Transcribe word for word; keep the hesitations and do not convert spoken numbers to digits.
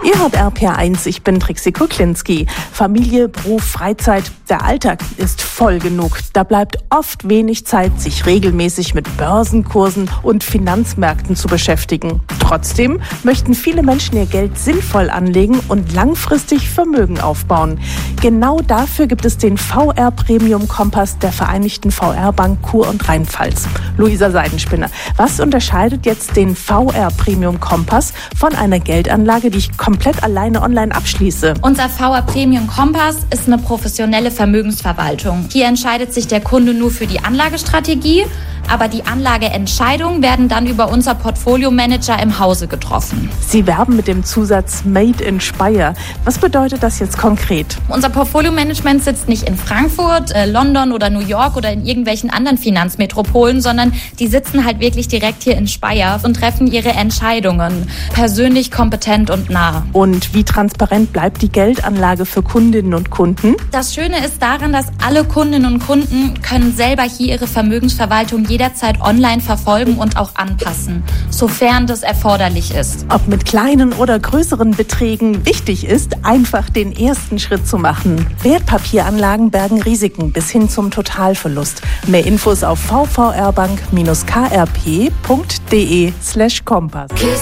Ihr hört R P R eins, ich bin Trixie Kuklinski. Familie, Beruf, Freizeit, der Alltag ist voll genug. Da bleibt oft wenig Zeit, sich regelmäßig mit Börsenkursen und Finanzmärkten zu beschäftigen. Trotzdem möchten viele Menschen ihr Geld sinnvoll anlegen und langfristig Vermögen aufbauen. Genau dafür gibt es den V R Premium Kompass der Vereinigten V R-Bank Kur- und Rheinpfalz. Luisa Seidenspinner, was unterscheidet jetzt den V R Premium Kompass von einer Geldanlage, die ich komplett alleine online abschließe? Unser V R Premium Kompass ist eine professionelle Vermögensverwaltung. Hier entscheidet sich der Kunde nur für die Anlagestrategie, aber die Anlageentscheidungen werden dann über unser Portfolio-Manager im Hause getroffen. Sie werben mit dem Zusatz Made in Speyer. Was bedeutet das jetzt konkret? Unser Portfolio-Management sitzt nicht in Frankfurt, äh, London oder New York oder in irgendwelchen anderen Finanzmetropolen, sondern die sitzen halt wirklich direkt hier in Speyer und treffen ihre Entscheidungen. Persönlich, kompetent und nah. Und wie transparent bleibt die Geldanlage für Kundinnen und Kunden? Das Schöne ist daran, dass alle Kundinnen und Kunden können selber hier ihre Vermögensverwaltung jederzeit online verfolgen und auch anpassen, sofern das erforderlich ist. Ob mit kleinen oder größeren Beträgen, wichtig ist, einfach den ersten Schritt zu machen. Wertpapieranlagen bergen Risiken bis hin zum Totalverlust. Mehr Infos auf v v r bank dash k r p punkt d e slash kompass.